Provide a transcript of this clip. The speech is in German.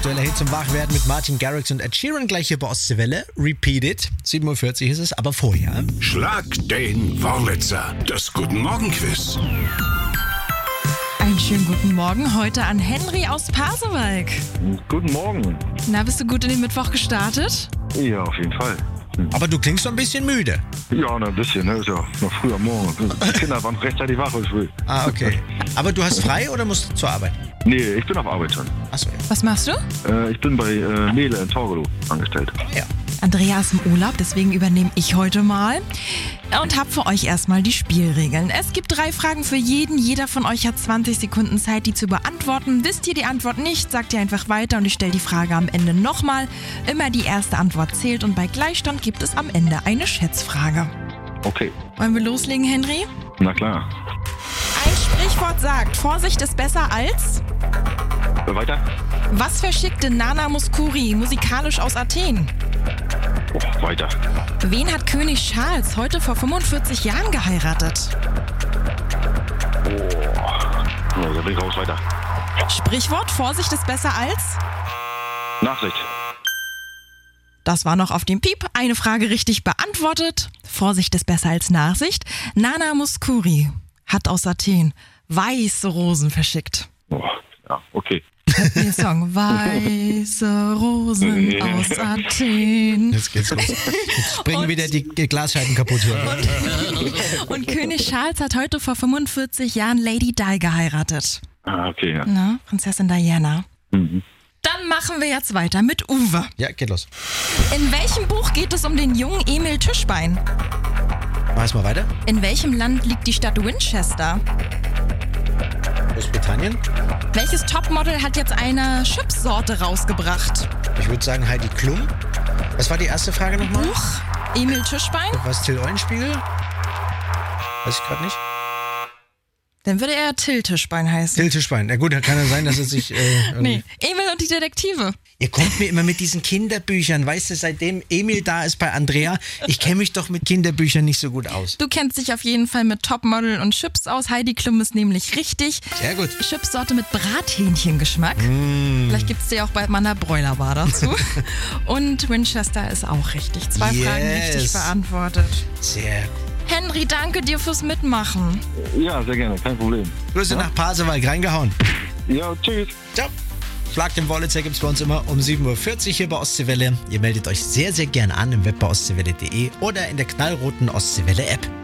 Aktueller Hit zum Wachwerden mit Martin Garrix und Ed Sheeran gleich hier bei Ostseewelle. Repeat it. 7.40 Uhr ist es, aber vorher. Schlag den Wurlitzer. Das Guten Morgen Quiz. Einen schönen guten Morgen heute an Henry aus Pasewalk. Guten Morgen. Na, bist du gut in den Mittwoch gestartet? Ja, auf jeden Fall. Aber du klingst so ein bisschen müde. Ja, ein bisschen, ne? Ist ja noch früh am Morgen. Die Kinder waren rechtzeitig wach heute früh. Ah, okay. Aber du hast frei oder musst du zur Arbeit? Nee, ich bin auf Arbeit schon. Achso, ja. Was machst du? Ich bin bei Nele in Torgelow angestellt. Ja. Andrea ist im Urlaub, deswegen übernehme ich heute mal und habe für euch erstmal die Spielregeln. Es gibt 3 Fragen für jeden. Jeder von euch hat 20 Sekunden Zeit, die zu beantworten. Wisst ihr die Antwort nicht, sagt ihr einfach weiter und ich stelle die Frage am Ende nochmal. Immer die erste Antwort zählt und bei Gleichstand gibt es am Ende eine Schätzfrage. Okay, Wollen wir loslegen, Henry? na klar. Ein Sprichwort sagt, Vorsicht ist besser als... Weiter? Was verschickte Nana Mouskouri musikalisch aus Athen? Oh, weiter. Wen hat König Charles heute vor 45 Jahren geheiratet? Oh, da bin ich raus, weiter. Sprichwort, Vorsicht ist besser als... Nachsicht. Das war noch auf dem Piep. Eine Frage richtig beantwortet. Vorsicht ist besser als Nachsicht. Nana Mouskouri hat aus Athen weiße Rosen verschickt. Oh, ja, okay. Der Song Weiße Rosen aus Athen. Jetzt geht's los. Jetzt springen wieder die Glasscheiben kaputt hier. Und König Charles hat heute vor 45 Jahren Lady Di geheiratet. Ah, okay, ja. Na, Prinzessin Diana. Mhm. Dann machen wir jetzt weiter mit Uwe. Ja, geht los. In welchem Buch geht es um den jungen Emil Tischbein? Mach mal weiter. In welchem Land liegt die Stadt Winchester? Großbritannien. Welches Topmodel hat jetzt eine Chipsorte rausgebracht? Ich würde sagen Heidi Klum. Was war die erste Frage nochmal? Buch, Emil Tischbein. Was, Till Eulenspiegel? Weiß ich gerade nicht. Dann würde er Till Tischbein heißen. Till Tischbein. Na gut, dann kann ja sein, dass es sich... Nee, Emil und die Detektive. Ihr kommt mir immer mit diesen Kinderbüchern. Weißt du, seitdem Emil da ist bei Andrea, ich kenne mich doch mit Kinderbüchern nicht so gut aus. Du kennst dich auf jeden Fall mit Topmodel und Chips aus. Heidi Klum ist nämlich richtig. Sehr gut. Chipsorte mit Brathähnchengeschmack. Vielleicht gibt es die auch bei meiner Bräulerbar dazu. Und Winchester ist auch richtig. 2 Fragen richtig beantwortet. Sehr gut. Henry, danke dir fürs Mitmachen. Ja, sehr gerne, kein Problem. Grüße nach Pasewalk, reingehauen. Ja, tschüss. Ciao. Schlag den Wurlitzer gibt's bei uns immer um 7.40 Uhr hier bei Ostseewelle. Ihr meldet euch sehr, sehr gern an im Web bei ostseewelle.de oder in der knallroten Ostseewelle-App.